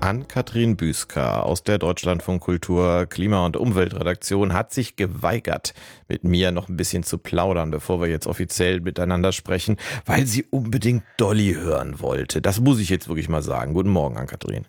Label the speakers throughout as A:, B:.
A: Ann-Kathrin Büsker aus der Deutschlandfunk Kultur Klima- und Umweltredaktion hat sich geweigert, mit mir noch ein bisschen zu plaudern, bevor wir jetzt offiziell miteinander sprechen, weil sie unbedingt Dolly hören wollte. Das muss ich jetzt wirklich mal sagen. Guten Morgen, Ann-Kathrin.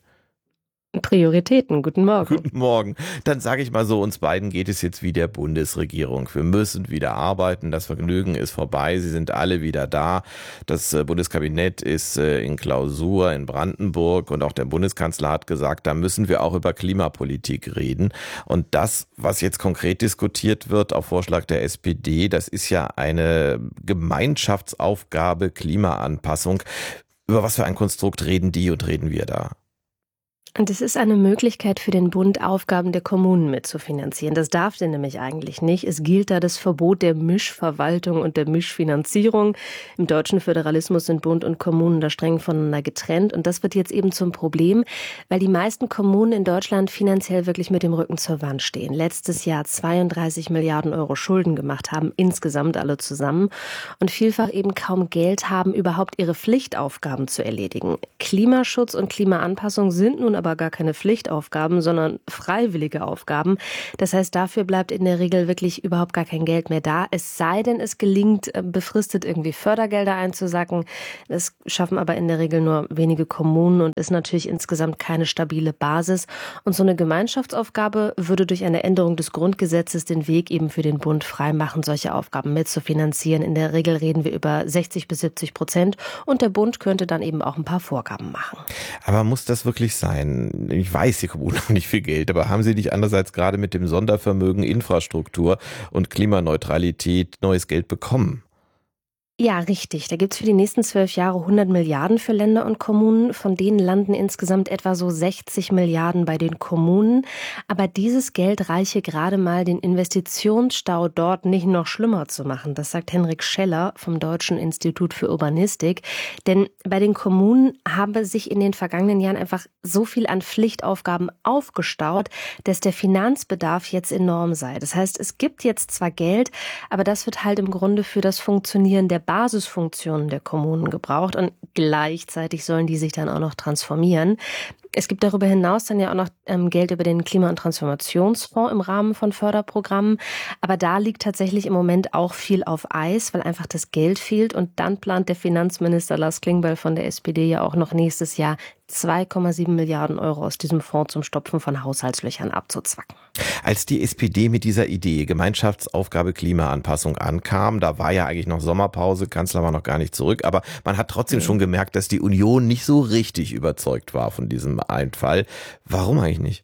B: Prioritäten, guten Morgen.
A: Guten Morgen. Dann sage ich mal so, uns beiden geht es jetzt wie der Bundesregierung. Wir müssen wieder arbeiten, das Vergnügen ist vorbei, sie sind alle wieder da. Das Bundeskabinett ist in Klausur in Brandenburg und auch der Bundeskanzler hat gesagt, da müssen wir auch über Klimapolitik reden. Und das, was jetzt konkret diskutiert wird auf Vorschlag der SPD, das ist ja eine Gemeinschaftsaufgabe Klimaanpassung. Über was für ein Konstrukt reden die und reden wir da?
B: Und es ist eine Möglichkeit für den Bund, Aufgaben der Kommunen mitzufinanzieren. Das darf der nämlich eigentlich nicht. Es gilt da das Verbot der Mischverwaltung und der Mischfinanzierung. Im deutschen Föderalismus sind Bund und Kommunen da streng voneinander getrennt. Und das wird jetzt eben zum Problem, weil die meisten Kommunen in Deutschland finanziell wirklich mit dem Rücken zur Wand stehen. Letztes Jahr 32 Milliarden Euro Schulden gemacht haben, insgesamt alle zusammen. Und vielfach eben kaum Geld haben, überhaupt ihre Pflichtaufgaben zu erledigen. Klimaschutz und Klimaanpassung sind nun aber gar keine Pflichtaufgaben, sondern freiwillige Aufgaben. Das heißt, dafür bleibt in der Regel wirklich überhaupt gar kein Geld mehr da. Es sei denn, es gelingt, befristet irgendwie Fördergelder einzusacken. Das schaffen aber in der Regel nur wenige Kommunen und ist natürlich insgesamt keine stabile Basis. Und so eine Gemeinschaftsaufgabe würde durch eine Änderung des Grundgesetzes den Weg eben für den Bund freimachen, solche Aufgaben mitzufinanzieren. In der Regel reden wir über 60-70% und der Bund könnte dann eben auch ein paar Vorgaben machen.
A: Aber muss das wirklich sein? Ich weiß, die Kommunen haben nicht viel Geld, aber haben sie nicht andererseits gerade mit dem Sondervermögen Infrastruktur und Klimaneutralität neues Geld bekommen?
B: Ja, richtig. Da gibt's für die nächsten 12 Jahre 100 Milliarden für Länder und Kommunen. Von denen landen insgesamt etwa so 60 Milliarden bei den Kommunen. Aber dieses Geld reiche gerade mal, den Investitionsstau dort nicht noch schlimmer zu machen. Das sagt Henrik Scheller vom Deutschen Institut für Urbanistik. Denn bei den Kommunen habe sich in den vergangenen Jahren einfach so viel an Pflichtaufgaben aufgestaut, dass der Finanzbedarf jetzt enorm sei. Das heißt, es gibt jetzt zwar Geld, aber das wird halt im Grunde für das Funktionieren der Basisfunktionen der Kommunen gebraucht und gleichzeitig sollen die sich dann auch noch transformieren. Es gibt darüber hinaus dann ja auch noch Geld über den Klima- und Transformationsfonds im Rahmen von Förderprogrammen. Aber da liegt tatsächlich im Moment auch viel auf Eis, weil einfach das Geld fehlt. Und dann plant der Finanzminister Lars Klingbeil von der SPD ja auch noch nächstes Jahr 2,7 Milliarden Euro aus diesem Fonds zum Stopfen von Haushaltslöchern abzuzwacken.
A: Als die SPD mit dieser Idee Gemeinschaftsaufgabe Klimaanpassung ankam, da war ja eigentlich noch Sommerpause, Kanzler war noch gar nicht zurück, aber man hat trotzdem schon gemerkt, dass die Union nicht so richtig überzeugt war von diesem Einfall. Warum eigentlich nicht?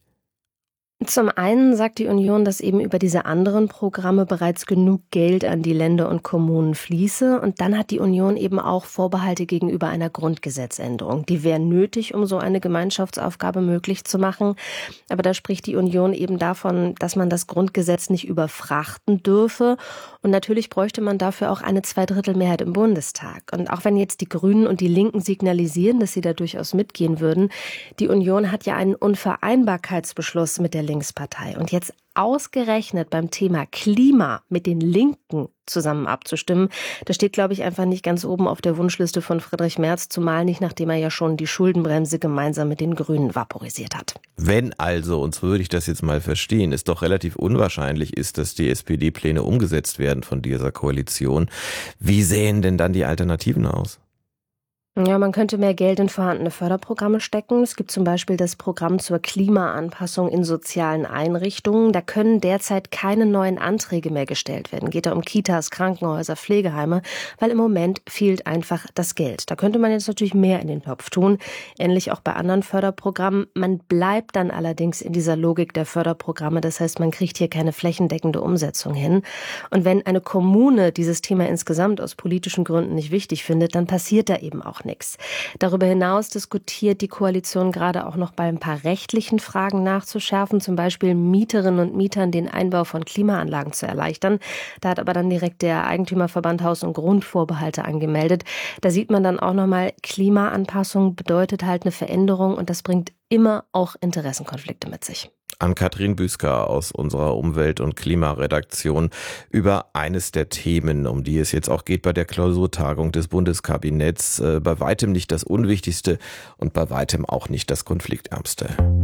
B: Zum einen sagt die Union, dass eben über diese anderen Programme bereits genug Geld an die Länder und Kommunen fließe. Und dann hat die Union eben auch Vorbehalte gegenüber einer Grundgesetzänderung. Die wäre nötig, um so eine Gemeinschaftsaufgabe möglich zu machen. Aber da spricht die Union eben davon, dass man das Grundgesetz nicht überfrachten dürfe. Und natürlich bräuchte man dafür auch eine Zweidrittelmehrheit im Bundestag. Und auch wenn jetzt die Grünen und die Linken signalisieren, dass sie da durchaus mitgehen würden, die Union hat ja einen Unvereinbarkeitsbeschluss mit der Linkspartei. Und jetzt ausgerechnet beim Thema Klima mit den Linken zusammen abzustimmen, das steht, glaube ich, einfach nicht ganz oben auf der Wunschliste von Friedrich Merz, zumal nicht, nachdem er ja schon die Schuldenbremse gemeinsam mit den Grünen vaporisiert hat.
A: Wenn also, und so würde ich das jetzt mal verstehen, es doch relativ unwahrscheinlich ist, dass die SPD-Pläne umgesetzt werden von dieser Koalition, wie sehen denn dann die Alternativen aus?
B: Ja, man könnte mehr Geld in vorhandene Förderprogramme stecken. Es gibt zum Beispiel das Programm zur Klimaanpassung in sozialen Einrichtungen. Da können derzeit keine neuen Anträge mehr gestellt werden. Geht da um Kitas, Krankenhäuser, Pflegeheime, weil im Moment fehlt einfach das Geld. Da könnte man jetzt natürlich mehr in den Topf tun. Ähnlich auch bei anderen Förderprogrammen. Man bleibt dann allerdings in dieser Logik der Förderprogramme. Das heißt, man kriegt hier keine flächendeckende Umsetzung hin. Und wenn eine Kommune dieses Thema insgesamt aus politischen Gründen nicht wichtig findet, dann passiert da eben auch nichts. Darüber hinaus diskutiert die Koalition gerade auch noch bei ein paar rechtlichen Fragen nachzuschärfen, zum Beispiel Mieterinnen und Mietern den Einbau von Klimaanlagen zu erleichtern. Da hat aber dann direkt der Eigentümerverband Haus und Grund Vorbehalte angemeldet. Da sieht man dann auch nochmal, Klimaanpassung bedeutet halt eine Veränderung und das bringt immer auch Interessenkonflikte mit sich.
A: Ann-Kathrin Büsker aus unserer Umwelt- und Klimaredaktion über eines der Themen, um die es jetzt auch geht bei der Klausurtagung des Bundeskabinetts. Bei weitem nicht das Unwichtigste und bei weitem auch nicht das konfliktärmste.